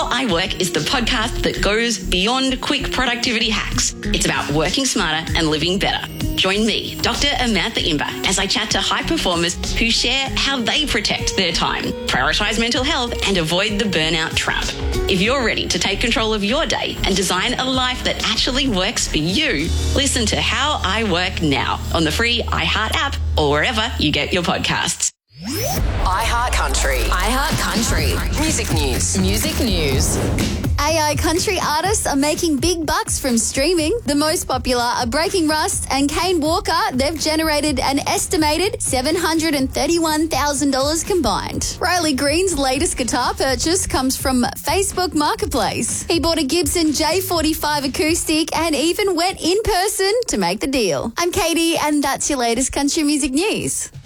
How I Work is the podcast that goes beyond quick productivity hacks. It's about working smarter and living better. Join me, Dr. Amantha Imber, as I chat to high performers who share how they protect their time, prioritise mental health, and avoid the burnout trap. If you're ready to take control of your day and design a life that actually works for you, listen to How I Work now on the free iHeart app or wherever you get your podcasts. iHeart Country. iHeart Country. Music news. Music news. AI country artists are making big bucks from streaming. The most popular are Breaking Rust and Kane Walker. They've generated an estimated $731,000 combined. Riley Green's latest guitar purchase comes from Facebook Marketplace. He bought a Gibson J45 acoustic and even went in person to make the deal. I'm Katie, and that's your latest country music news.